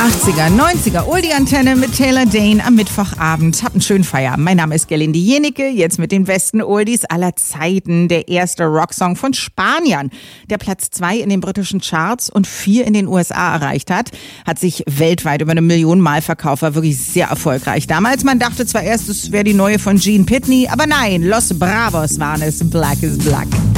80er, 90er, Oldie-Antenne mit Taylor Dayne am Mittwochabend. Habt einen schönen Feierabend. Mein Name ist Gerlinde Jenecke, jetzt mit den besten Oldies aller Zeiten. Der erste Rocksong von Spaniern, der Platz 2 in den britischen Charts und 4 in den USA erreicht hat, hat sich weltweit über 1 Million Mal verkauft, war wirklich sehr erfolgreich. Damals, man dachte zwar erst, es wäre die neue von Gene Pitney, aber nein, Los Bravos waren es, Black is Black.